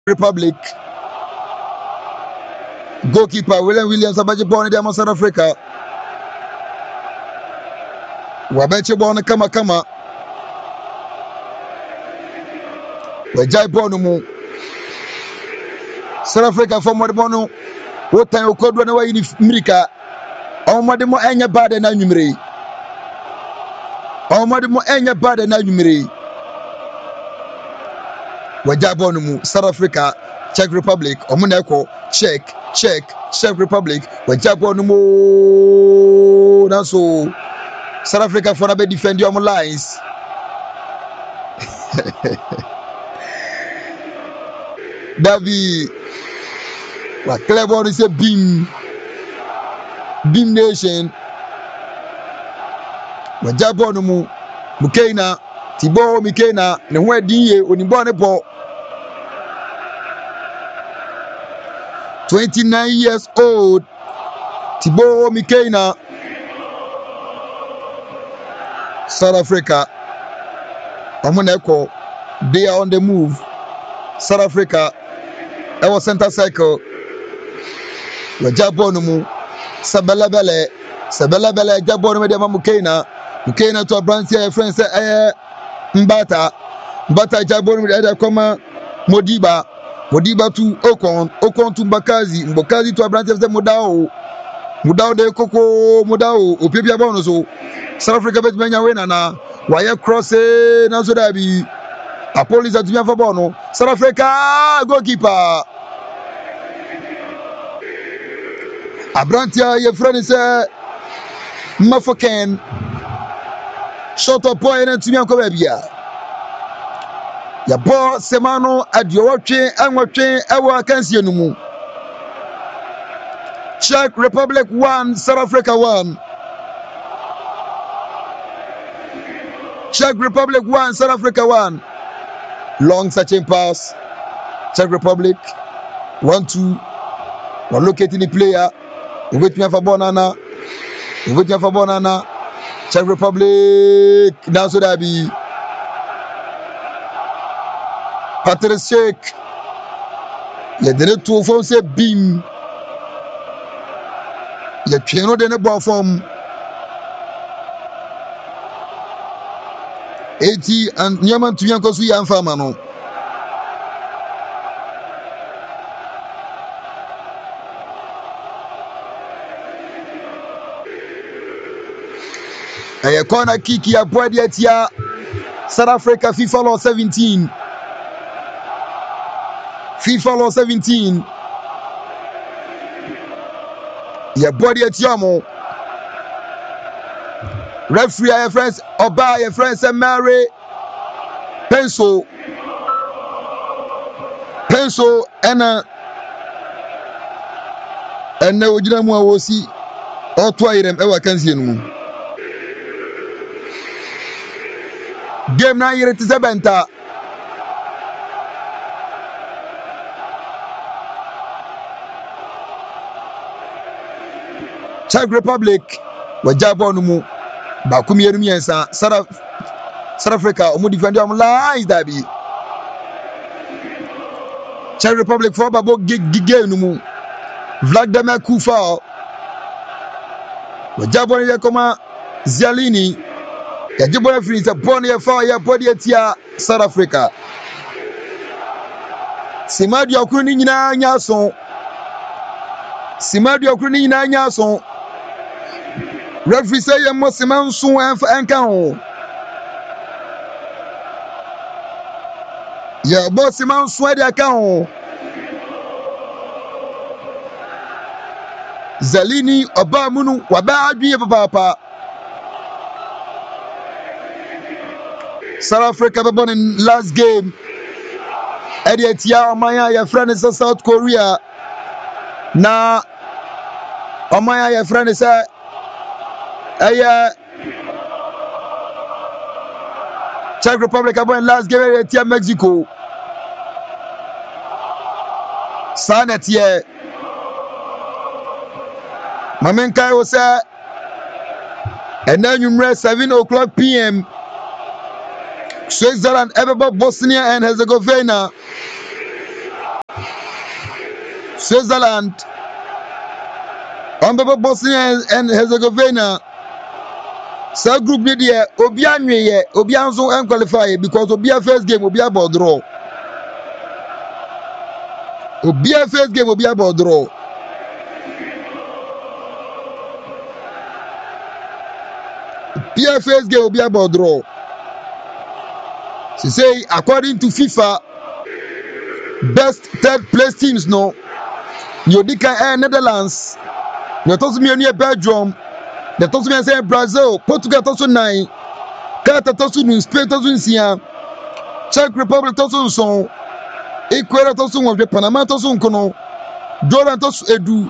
Republic. Goalkeeper William Williams abaje ball in South Africa. Wabeche ball kama. Wajai ball mu. South Africa for more ball. What time you could run away in America? Omade mo enya bad na nwumire. Omade mo enya bad na nwumire. Wajai ball mu. South Africa, Czech Republic, omuneko Czech Republic. Wajai ball mu. Na so South Africa for be defend your lines. Davi wa clever is a beam nation. Wajabo no mu Mukena Tibo Mikena ne ho adinye onimbo ne bo 29 years old. Tibo Mikena, South Africa. Omoneko, they are on the move. South Africa, our center cycle. Wajabo no mu Sabela Bele, Jabo no de Mukena to a branch here, friends, Mbata Jabo no de Koma Modiba to Okon to Mbakazi to a branch of the Mudao de Coco Mudao, Opia Bonoso, South Africa bet Menya Wenana, Wire Cross Nazodabi, Apolis at Miafa Bono, South Africa goalkeeper. Abrantia, your friend is Mafoken. Short up point and Timia Kobebia. Ya bo Semano at your watching and watching our Kansianumu. Czech Republic 1, South Africa 1. Czech Republic 1, South Africa 1. Long searching pass. Czech Republic 1-2. We're locating the player. Wait me for Bonana. Czech Republic. Now so that be Patrice Sheik. Yeah, the two phones say beam. Yeah, piano de ball from 80 and Nyaman to Yankosu Yanfamano. A corner kick here, Boadia, South Africa, FIFA Law 17. Yeah, body at Yamo. Referee, your friends, Oba, your friends, and Mary. Pencil, and now you know what we see. All twice them ever can see no. Game 9 here to Zabenta. Czech Republic, Wajabo no mu. Bakumi Erumiensa, South Africa, Omu defend your lines, Dabi. Czech Republic for Babo gig no mu. Vladimir Kufa. Wajabo Yakoma Zialini. Yajibo referee is a bonny fire body at South Africa. Simadi Okuni na Nyason. Referee say you must man soon and count. Yeah, boss man swear the account. Zalini Obamunu Wababi Papa. South Africa born in last game. Ediatia Omaya, your friend is South Korea. Na Omaya, your friend is Czech Republic born last game. Ediatia Mexico. Sanet here. Mamenkai was and then you rest 7 o'clock p.m. Switzerland, everybody, Bosnia and Herzegovina. Switzerland on Bosnia and Herzegovina. So group ni there obi anwe obi anso en qualify because obi first game obi about draw. Obi first game obi about draw. First game obi about draw. She say according to FIFA best third place teams no Yodika Netherlands, the Tosmian Belgium, the Tosmian Brazil, Portugal Tosu 9, Qatar Tosu Spain Tosu Sia, Czech Republic Tosu Son, Ecuador Tosu of the Panama Tosu Kono, Jordan Tosu Edu,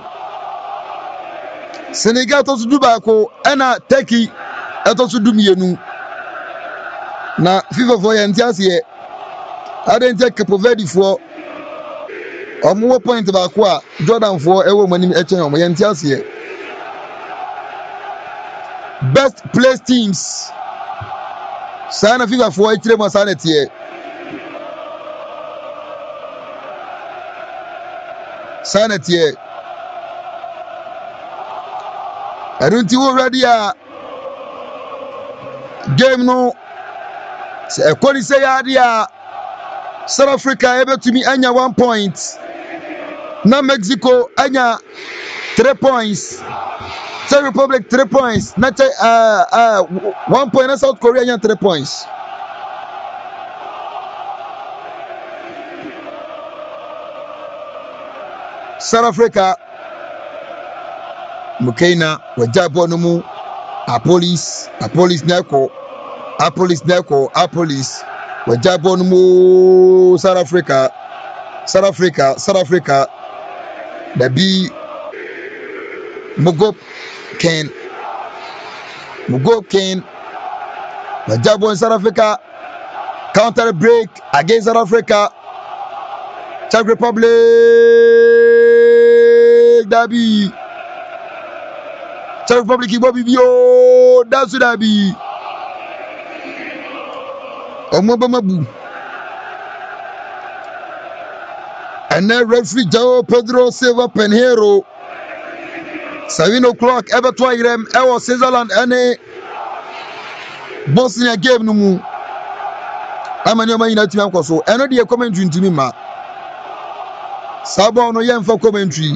Senegal Tosu Dubako, Anna Turkey Tosu Dumienu. Na FIFA for Yantiasie, I didn't take Capo Verde for. More point about what Jordan for a woman in Yantiasie. Best place teams. Sana FIFA for each level sanity. Sanity. I don't think already a game no. A quality say idea. South Africa able to me anya 1 point. Now Mexico anya 3 points. Czech Republic 3 points. Not 1 point. Na South Korea anya 3 points. South Africa Mukaina wajabo numu Apolis Neko wajabo numu South Africa Dabi Mugop Ken wajabo in South Africa counter break against South Africa. Czech Republic Dabi Czech Republic Ibobibio Dasu Dabi Omobamabu. And then referee João Pedro Silva Pinheiro 7 o'clock ever twice them ever Switzerland and Bosnia game no mu amani o United am koso eno de commentary ntimi ma Sabo no yemfa commentary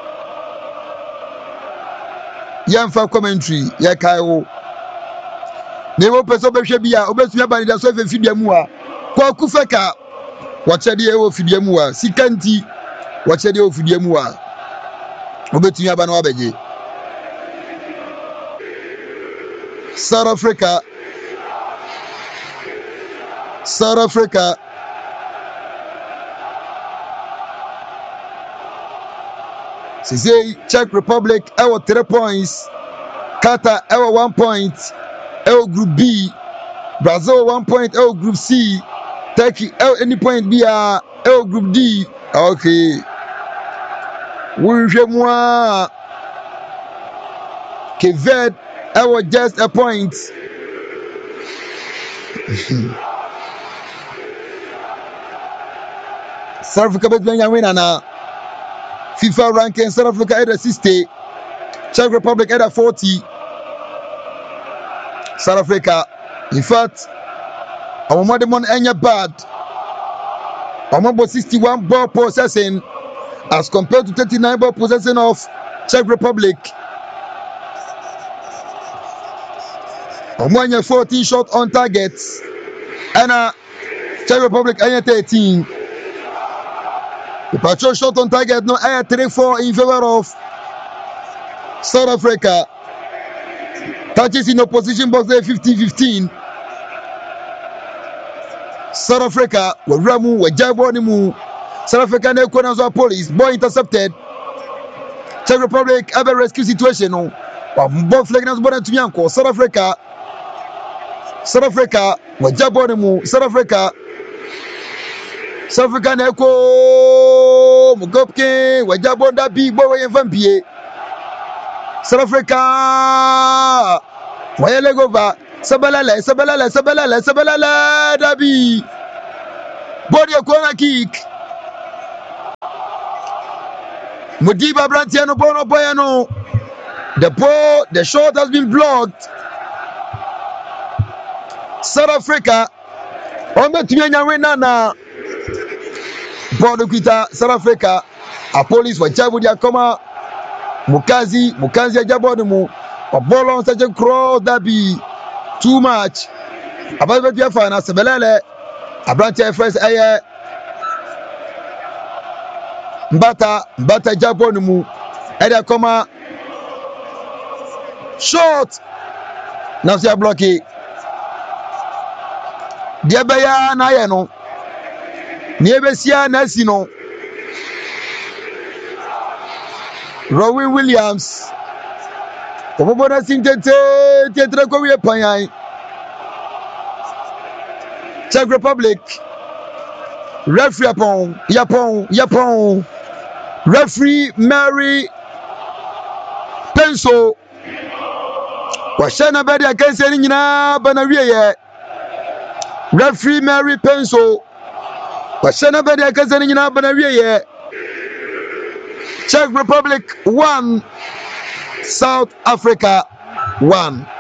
ye kai wo ne wo peso behwe bia obetumi abani da so fefidua mu a kwa kufeka wachede e wo fidua mu a sikanti wachede wo fidua mu a obetumi abana wabeje South Africa Say Czech Republic our 3 points, Qatar our 1 point, our Group B, Brazil 1 point, our Group C, Turkey our any point B our Group D. Okay. Moi Kevet our just a point. South Africa between win and FIFA ranking South Africa at 60, Czech Republic at 40. South Africa, in fact, our Modemon Enya bad. Our 61 ball possessing as compared to 39 ball possessing of Czech Republic. Our 14 shot on targets and Czech Republic Enya 13. The patrol shot on target no air 3-4 in favor of South Africa. Touches in opposition box 15-15. South Africa will Ramu with Jabonimu. South Africa and Ecuador police ball intercepted. Czech Republic have a rescue situation. No, both flags born to Yanko. South Africa with Jabonimu. South Africa Neko Mugopke wajabonda big boy and vampire. South Africa Wayalegova Sabalala Dabi body a corner kick. Modiba Brantiano Bono Boyano. The shot has been blocked. South Africa. Ometunya Wenana. Bono Kita, South Africa. A police for Chabudia Koma. Mukazi Ajabonumu. A ball on such a cross that be too much. About the Biafana Sebelele. A Brantia first air. Mbata Jabonumu. Edia Koma. Shot. Now see a blocky. Diabaya Nayano. Niebesia Nasino. Rowan Williams. Omobona Sintete Tetrakowe Payai. Czech Republic. Referee Yapon. Referee Mary Penso. Washana Badi against Nina Banawie. Referee Mary Penso. Washana Badi against Nina Banawie. Czech Republic 1, South Africa 1.